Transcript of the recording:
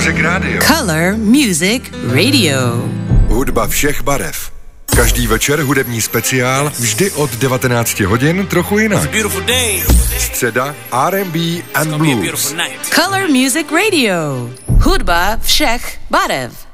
Music Radio. Color Music Radio. Hudba všech barev. Každý večer hudební speciál, vždy od 19 hodin, trochu jinak. Středa R&B and Blues. Color Music Radio. Hudba všech barev.